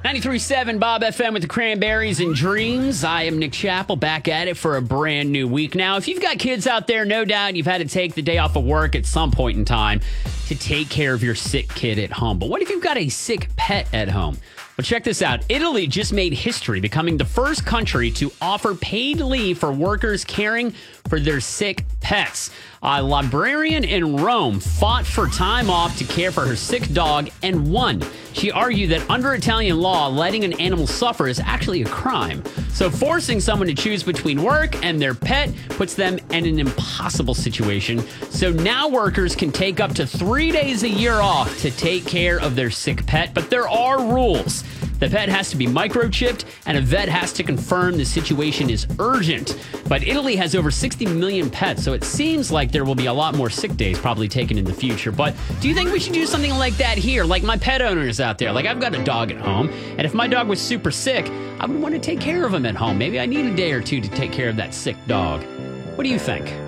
93.7 Bob FM with the Cranberries and Dreams. I am Nick Chappell, back at it for a brand new week. Now, if you've got kids out there, no doubt you've had to take the day off of work at some point in time to take care of your sick kid at home. But what if you've got a sick pet at home? Well, check this out. Italy just made history, becoming the first country to offer paid leave for workers caring for their sick pets. A librarian in Rome fought for time off to care for her sick dog and won. She argued that under Italian law, letting an animal suffer is actually a crime. So forcing someone to choose between work and their pet puts them in an impossible situation. So now workers can take up to 3 days a year off to take care of their sick pet, but there are rules. The pet has to be microchipped, and a vet has to confirm the situation is urgent. But Italy has over 60 million pets, so it seems like there will be a lot more sick days probably taken in the future. But do you think we should do something like that here? Like my pet owners out there. Like I've got a dog at home, and if my dog was super sick, I would want to take care of him at home. Maybe I need a day or two to take care of that sick dog. What do you think?